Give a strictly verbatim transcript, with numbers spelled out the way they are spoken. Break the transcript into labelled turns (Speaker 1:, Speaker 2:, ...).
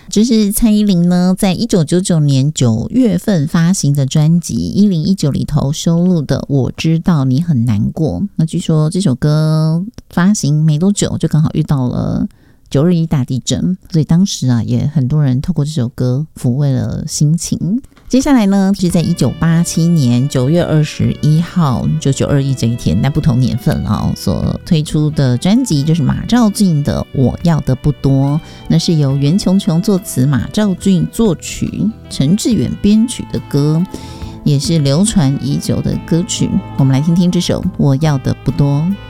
Speaker 1: 这是蔡依林呢在一九九九年九月份发行的专辑一零一九里头收录的《我知道你很难过》。那据说这首歌发行没多久就刚好遇到了九二一大地震，所以当时啊也很多人透过这首歌抚慰了心情。接下来呢是在一九八七年九月二十一号，就九二一这一天，但不同年份啊所推出的专辑就是马兆骏的《我要的不多》，那是由袁琼琼作词，马兆骏作曲，陈志远编曲的歌，也是流传已久的歌曲。我们来听听这首《我要的不多》。